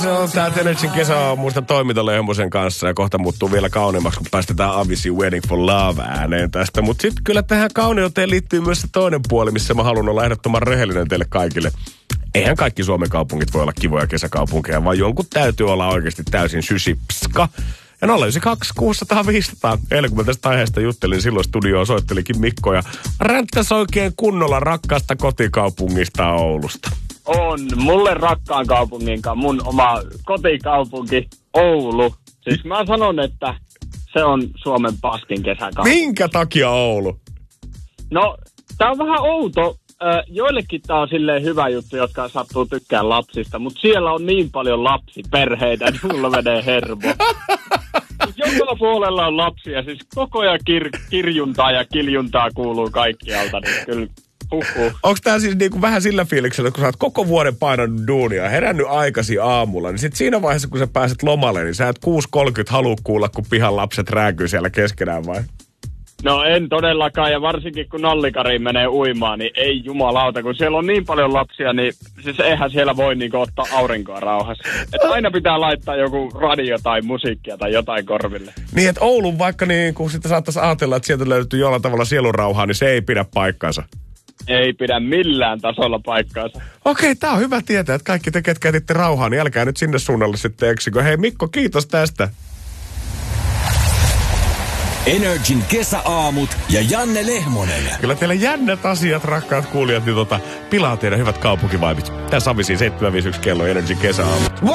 Se on tää Energyn kesäaamuista toimintalehmosen kanssa ja kohta muuttuu vielä kauneimmaksi, kun päästetään Avicii Waiting for Love ääneen tästä. Mutta sitten kyllä tähän kauneuteen liittyy myös se toinen puoli, missä mä haluan olla ehdottoman rehellinen teille kaikille. Eihän kaikki Suomen kaupungit voi olla kivoja kesäkaupunkeja, vaan jonkun täytyy olla oikeasti täysin sysipska. Ja 092 600 500. Eilen kun mä tästä aiheesta juttelin, niin silloin studioon soittelikin Mikko ja ränttäs oikein kunnolla rakkaasta kotikaupungista Oulusta. On. Mulle rakkaan kaupungin kanssa mun oma kotikaupunki Oulu. Siis mä sanon, että se on Suomen paskin kesäkaupunki. Minkä takia Oulu? No, tää on vähän outo. Joillekin tää on silleen hyvä juttu, jotka sattuu tykkään lapsista, mutta siellä on niin paljon lapsiperheitä, että mulla menee hermo. Joka puolella on lapsia, siis koko ajan kirjuntaa ja kiljuntaa kuuluu kaikkialta, niin kyllä Onko tää siis niinku vähän sillä fiiliksellä, että kun sä oot koko vuoden painanut duunia, herännyt aikaisin aamulla, niin sit siinä vaiheessa, kun sä pääset lomalle, niin sä et 6.30 halua kuulla, kun pihan lapset rääkyy siellä keskenään vai? No en todellakaan, ja varsinkin kun nallikariin menee uimaan, niin ei jumalauta, kun siellä on niin paljon lapsia, niin siis eihän siellä voi niinku ottaa aurinkoa rauhassa. Et aina pitää laittaa joku radio tai musiikkia tai jotain korville. Niin, että Oulun vaikka niin kun sitä saattaisi ajatella, että sieltä löytyy jollain tavalla sielunrauhaa, niin se ei pidä paikkaansa. Ei pidä millään tasolla paikkaansa. Okei, tää on hyvä tietää, että kaikki te, ketkä etitte rauhaa, niin älkää nyt sinne suunnalle sitten eksikö. Hei Mikko, kiitos tästä. Energin kesäaamut ja Janne Lehmonen. Kyllä teillä jännät asiat, rakkaat kuulijat, niin pilaa teidän hyvät kaupunkivaipit. Tässä Avicii 751 kello Energin kesäaamut.